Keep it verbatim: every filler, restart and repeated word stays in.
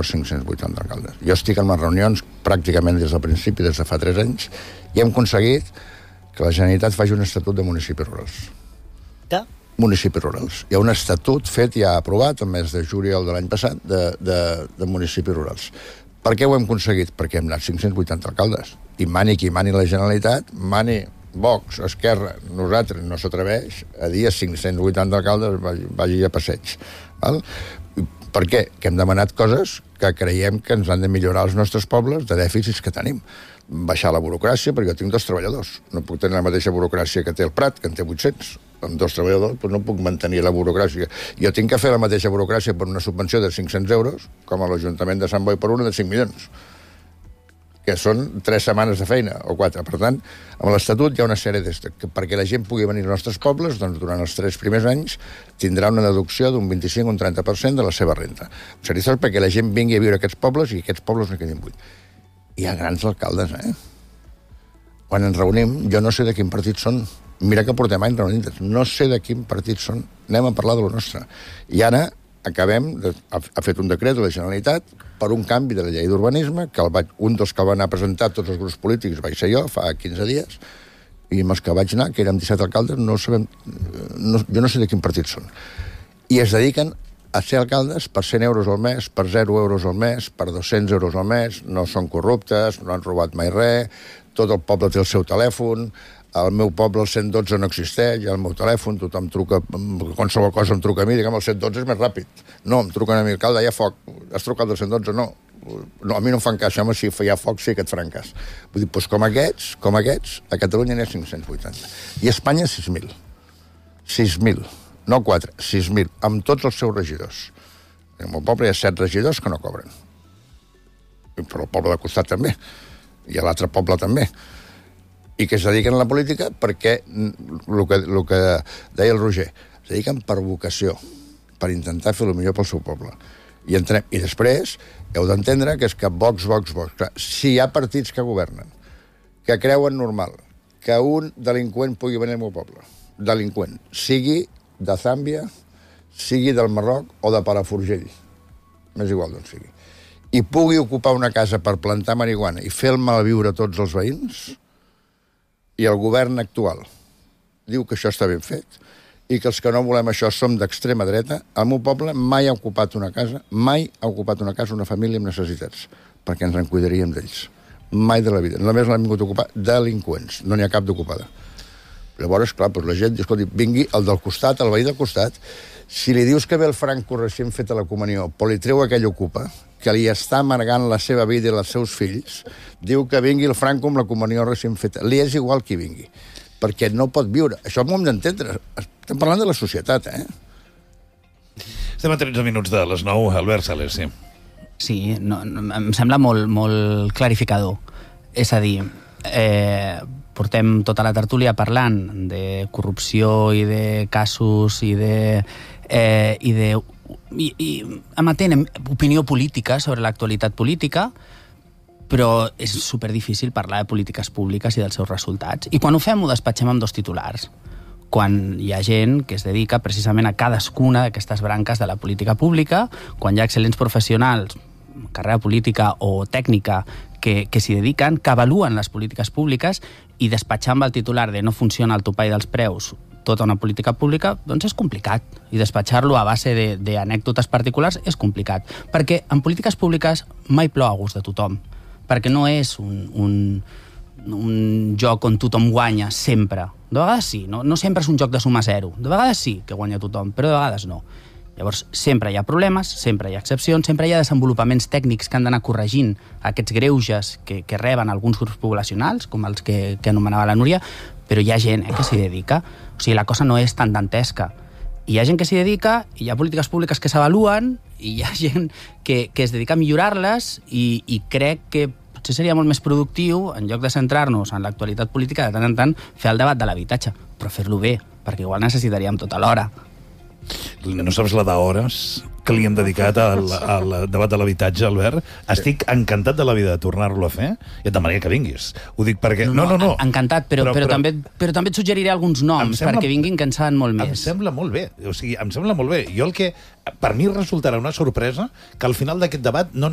per cinc-cents vuitanta alcaldes. Jo estic en les reunions pràcticament des del principi, des de fa tres anys, i hem aconseguit que la Generalitat faci un estatut de municipis rurals. De? Municipis rurals. Hi ha un estatut fet, ja aprovat, el mes de juliol de l'any passat, de, de, de municipis rurals. Per què ho hem aconseguit? Perquè hem anat cinc-cents vuitanta alcaldes. I mani qui mani la Generalitat, mani Vox, Esquerra, nosaltres no s'atreveix a dir a cinc-cents vuitanta alcaldes vagi, vagi a passeig. Val? Per què? Que hem demanat coses que creiem que ens han de millorar els nostres pobles de dèficits que tenim. Baixar la burocràcia, perquè jo tinc dos treballadors. No puc tenir la mateixa burocràcia que té el Prat, que en té vuit-cents. Amb dos treballadors doncs no puc mantenir la burocràcia. Jo tinc que fer la mateixa burocràcia per una subvenció de cinc-cents euros, com a l'Ajuntament de Sant Boi per una de cinc milions, que són tres setmanes de feina, o quatre. Per tant, amb l'Estatut hi ha una sèrie de... Perquè la gent pugui venir als nostres pobles, doncs durant els tres primers anys tindrà una deducció d'un vint-i-cinc o un trenta per cent de la seva renta. Seria perquè la gent vingui a viure a aquests pobles i aquests pobles no quedin buits. Hi ha grans alcaldes, eh? Quan ens reunim, jo no sé de quin partit són. Mira que portem anys reunint, no sé de quin partit són. Anem a parlar de lo nostre. I ara acabem, de, ha, ha fet un decret de la Generalitat per un canvi de la llei d'urbanisme, que el vaig, un dels que van anar a presentar tots els grups polítics vaig ser jo, fa quinze dies, i amb els que vaig anar, que érem disset alcaldes, no sabem, no, jo no sé de quin partit són. I es dediquen a ser alcaldes per cent euros al mes, per zero euros al mes, per dos-cents euros al mes, no són corruptes, no han robat mai res, tot el poble té el seu telèfon, al meu poble el cent dotze no existeix, hi ha el meu telèfon, tothom truca, qualsevol cosa em truca a mi, diguem, el cent dotze és més ràpid. No, em truquen a mi, alcalde, hi ha foc. Has trucat del cent dotze? No. No, a mi no em fan cas, home, si hi ha foc sí que et faran cas. Vull dir, doncs com aquests, com aquests, a Catalunya n'hi ha cinc-cents vuitanta. I a Espanya sis mil. sis mil. No quatre, sis mil, amb tots els seus regidors. En el meu poble hi ha set regidors que no cobren. Però el poble de costat també. I a l'altre poble també. I que es dediquen a la política perquè, el que, el que deia el Roger, es dediquen per vocació, per intentar fer el millor pel seu poble. I, entrem, i després heu d'entendre que és que Vox, Vox, Vox... Clar, si hi ha partits que governen, que creuen normal que un delinqüent pugui venir al meu poble, delinqüent, sigui de Zàmbia, sigui del Marroc o de Palafrugell, m'és igual d'on sigui, i pugui ocupar una casa per plantar marihuana i fer el malviure a tots els veïns, i el govern actual diu que això està ben fet i que els que no volem això som d'extrema dreta, el meu poble mai ha ocupat una casa, mai ha ocupat una casa una família amb necessitats, perquè ens en cuidaríem d'ells. Mai de la vida. Només l'han vingut a ocupar delinqüents, no n'hi ha cap d'ocupada. Llavors, clar, doncs la gent diu, escolti, vingui el del costat, el veí del costat, si li dius que ve el Franco recient fet a la comunió, però li treu aquell ocupa, que li està amargant la seva vida i els seus fills, diu que vingui el Franco amb la comunió recient feta. Li és igual qui vingui, perquè no pot viure. Això m'ho hem d'entendre. Estem parlant de la societat, eh? Estem a tretze minuts de les nou. Albert Sales, sí. Sí, no, no, em sembla molt, molt clarificador. És a dir, eh, portem tota la tertúlia parlant de corrupció i de casos i de... Eh, i de i, i emetent opinió política sobre l'actualitat política, però és superdifícil parlar de polítiques públiques i dels seus resultats. I quan ho fem ho despatxem amb dos titulars. Quan hi ha gent que es dedica precisament a cadascuna d'aquestes branques de la política pública, quan hi ha excel·lents professionals, carrera política o tècnica, que, que s'hi dediquen, que avaluen les polítiques públiques, i despatxar amb el titular de no funciona el topall dels preus tota una política pública, doncs és complicat. I despatxar-lo a base d'anècdotes particulars és complicat. Perquè en polítiques públiques mai plou a gust de tothom. Perquè no és un, un, un joc on tothom guanya sempre. De vegades sí, no, no sempre és un joc de suma zero. De vegades sí que guanya tothom, però de vegades no. Llavors, sempre hi ha problemes, sempre hi ha excepcions, sempre hi ha desenvolupaments tècnics que han d'anar corregint aquests greuges que, que reben alguns grups poblacionals, com els que, que anomenava la Núria, però hi ha gent eh, que s'hi dedica. O sigui, la cosa no és tan dantesca. Hi ha gent que s'hi dedica, hi ha polítiques públiques que s'avaluen, i hi ha gent que, que es dedica a millorar-les, i, i crec que potser seria molt més productiu, en lloc de centrar-nos en l'actualitat política, de tant en tant fer el debat de l'habitatge, però fer-lo bé, perquè igual necessitaríem tota l'hora. No saps la d'hores que li hem dedicat al, al debat de l'habitatge, Albert. Estic encantat de la vida de tornar-lo a fer i et demanaria que vinguis. Ho dic perquè... No, no, no. Encantat, però, però, però, però, també, però també et suggeriré alguns noms sembla, perquè vinguin que en saben molt més. Em sembla molt bé. O sigui, em sembla molt bé. Jo el que... Per mi resultarà una sorpresa que al final d'aquest debat no